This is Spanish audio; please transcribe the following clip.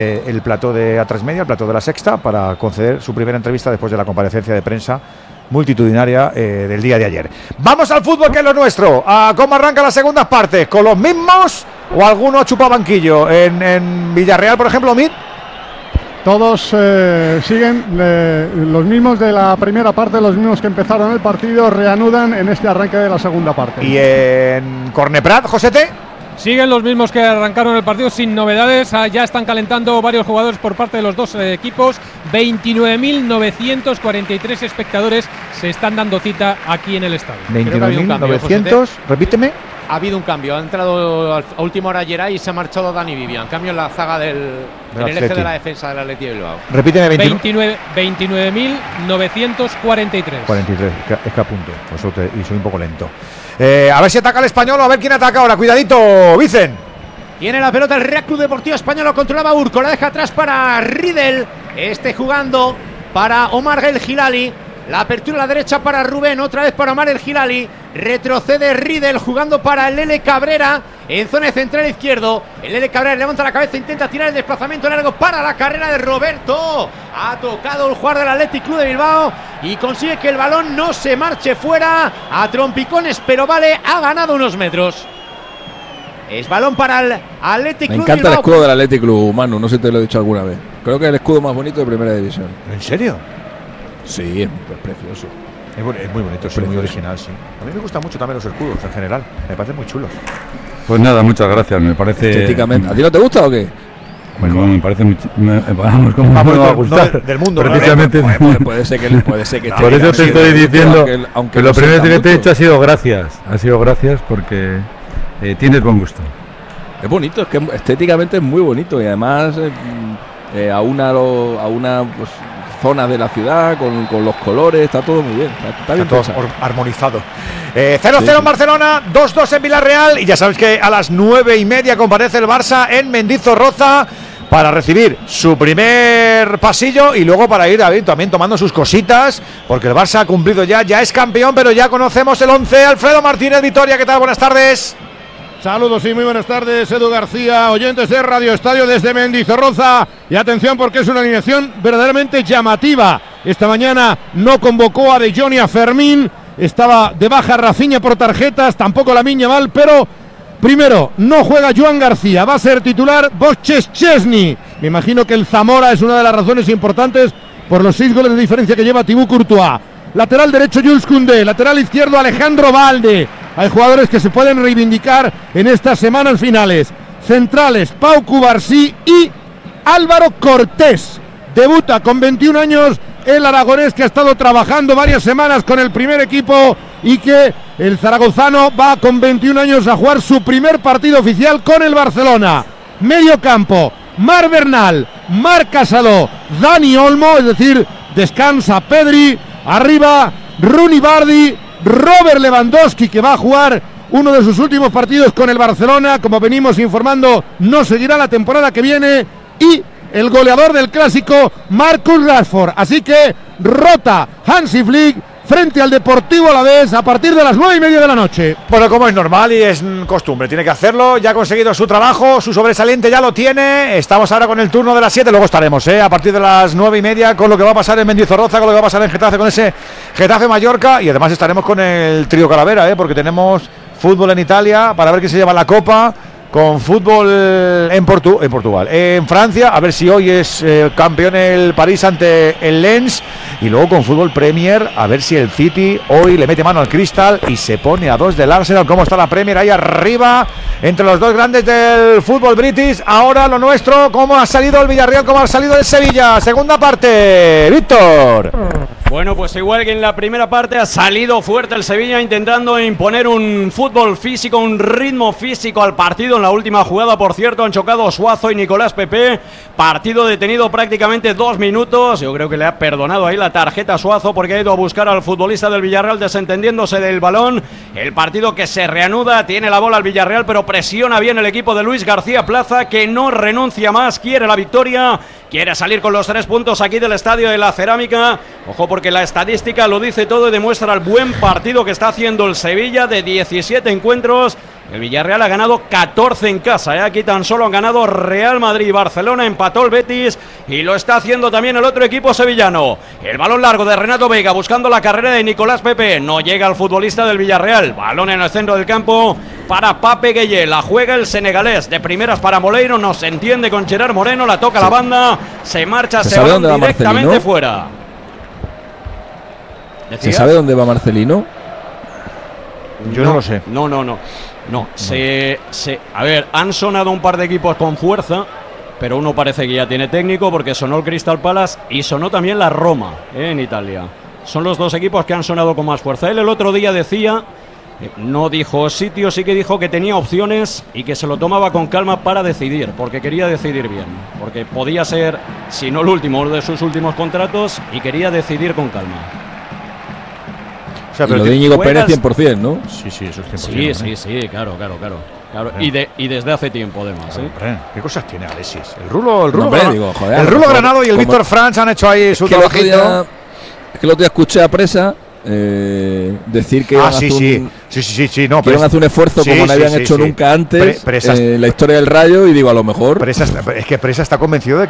el plató de A3 Media, el plató de La Sexta, para conceder su primera entrevista después de la comparecencia de prensa multitudinaria del día de ayer. Vamos al fútbol, que es lo nuestro. ¿Cómo arranca las segundas partes? ¿Con los mismos o alguno ha chupado banquillo? En Villarreal, por ejemplo, Mid. Todos siguen los mismos de la primera parte, los mismos que empezaron el partido, reanudan en este arranque de la segunda parte. ¿Y en Corneprat, Josete? Siguen los mismos que arrancaron el partido sin novedades. Ya están calentando varios jugadores por parte de los dos equipos. 29.943 espectadores se están dando cita aquí en el estadio. 29.900, repíteme. Ha habido un cambio, ha entrado a última hora Geray y se ha marchado Dani Vivian. Cambio en la zaga en el eje de la defensa del Athletic de Bilbao. Repíteme, 29.943. 43, es que apunto, y soy un poco lento. A ver si ataca el Español o a ver quién ataca ahora. Cuidadito, Vicen. Tiene la pelota el Real Club Deportivo Español, lo controlaba Urco, la deja atrás para Riedel. Jugando para Omar El Hilali. La apertura a la derecha para Rubén, otra vez para Omar El Hilali. Retrocede Riedel jugando para el Lele Cabrera en zona central izquierdo. El Lele Cabrera levanta la cabeza, intenta tirar el desplazamiento largo para la carrera de Roberto. Ha tocado el jugador del Athletic Club de Bilbao y consigue que el balón no se marche fuera a trompicones, pero vale, ha ganado unos metros. Es balón para el Athletic Club. Me encanta el escudo del Athletic Club, Manu, no sé si te lo he dicho alguna vez. Creo que es el escudo más bonito de primera división. ¿En serio? Sí, es precioso. Es muy bonito, es muy original, sí. A mí me gustan mucho también los escudos en general, me parecen muy chulos. Pues nada, muchas gracias, me parece... Estéticamente. ¿A ti no te gusta o qué? Bueno, me parece mucho... Vamos, ¿cómo me va a gustar? Del mundo, precisamente. Puede ser que por eso te estoy diciendo que lo primero que te he hecho ha sido gracias. Ha sido gracias porque tienes buen gusto. Es bonito, es que estéticamente es muy bonito y además a una pues, zonas de la ciudad con los colores, está todo muy bien, está bien todo armonizado. 0-0 en Barcelona, 2-2 en Villarreal, y ya sabéis que a las 9:30 comparece el Barça en Mendizorroza para recibir su primer pasillo y luego para ir también tomando sus cositas, porque el Barça ha cumplido ya es campeón, pero ya conocemos el 11. Alfredo Martínez, Vitoria, ¿qué tal? Buenas tardes. Saludos y muy buenas tardes, Edu García, oyentes de Radio Estadio desde Mendizorroza. Y atención, porque es una alineación verdaderamente llamativa. Esta mañana no convocó a De Jong y a Fermín, estaba de baja Rafinha por tarjetas, tampoco Lamine Yamal, pero primero, no juega Joan García, va a ser titular Boches Chesney. Me imagino que el Zamora es una de las razones importantes por los 6 goles de diferencia que lleva Thibaut Courtois. Lateral derecho Jules Koundé, lateral izquierdo Alejandro Balde. Hay jugadores que se pueden reivindicar en estas semanas finales. Centrales, Pau Cubarsí y Álvaro Cortés. Debuta con 21 años el aragonés, que ha estado trabajando varias semanas con el primer equipo y que el zaragozano va con 21 años a jugar su primer partido oficial con el Barcelona. Medio campo, Marc Bernal, Marc Casaló, Dani Olmo, es decir, descansa Pedri. Arriba, Rooney Bardi, Robert Lewandowski, que va a jugar uno de sus últimos partidos con el Barcelona, como venimos informando, no seguirá la temporada que viene, y el goleador del clásico, Marcus Rashford. Así que rota Hansi Flick frente al Deportivo Alavés a partir de las 9:30 de la noche. Bueno, como es normal y es costumbre, tiene que hacerlo, ya ha conseguido su trabajo, su sobresaliente ya lo tiene. Estamos ahora con el turno de las 7, luego estaremos a partir de las 9:30 con lo que va a pasar en Mendizorroza, con lo que va a pasar en Getafe, con ese Getafe Mallorca, y además estaremos con el trío Calavera, porque tenemos fútbol en Italia para ver quién se lleva la Copa, con fútbol en Portugal, en Francia, a ver si hoy es campeón el París ante el Lens, y luego con fútbol Premier, a ver si el City hoy le mete mano al Crystal y se pone a 2 del Arsenal. ¿Cómo está la Premier ahí arriba entre los dos grandes del fútbol british? Ahora lo nuestro, ¿cómo ha salido el Villarreal, cómo ha salido el Sevilla? Segunda parte, Víctor. Bueno, pues igual que en la primera parte, ha salido fuerte el Sevilla intentando imponer un fútbol físico, un ritmo físico al partido. En la última jugada, por cierto, han chocado Suazo y Nicolás Pepe. Partido detenido prácticamente 2 minutos. Yo creo que le ha perdonado ahí la tarjeta a Suazo porque ha ido a buscar al futbolista del Villarreal desentendiéndose del balón. El partido que se reanuda, tiene la bola el Villarreal, pero presiona bien el equipo de Luis García Plaza, que no renuncia más, quiere la victoria, quiere salir con los 3 puntos aquí del Estadio de la Cerámica. Ojo, porque la estadística lo dice todo y demuestra el buen partido que está haciendo el Sevilla, de 17 encuentros. El Villarreal ha ganado 14 en casa, aquí tan solo han ganado Real Madrid y Barcelona, empató el Betis y lo está haciendo también el otro equipo sevillano. El balón largo de Renato Veiga buscando la carrera de Nicolás Pepe, no llega al futbolista del Villarreal, balón en el centro del campo para Pape Gueye, la juega el senegalés, de primeras para Moleiro, no se entiende con Gerard Moreno, la toca la banda, se marcha, se va directamente fuera. ¿Se sabe dónde va Marcelino? Yo no lo sé. No. A ver, han sonado un par de equipos con fuerza, pero uno parece que ya tiene técnico porque sonó el Crystal Palace y sonó también la Roma en Italia. Son los dos equipos que han sonado con más fuerza. Él el otro día decía, no dijo sitio, sí que dijo que tenía opciones y que se lo tomaba con calma para decidir, porque quería decidir bien, porque podía ser, si no el último, uno de sus últimos contratos y quería decidir con calma. O sea, y lo de Íñigo Pérez 100%, ¿no? Sí, eso es 100%. Sí, claro. Y desde hace tiempo, además. ¿Qué cosas tiene Alexis? El Rulo joder, Granado y el Víctor Franz han hecho ahí su trabajito. Es que el otro día escuché a Presa decir que iban a hacer un esfuerzo como no habían hecho nunca antes en la historia del Rayo, y digo, a lo mejor Presa está convencido de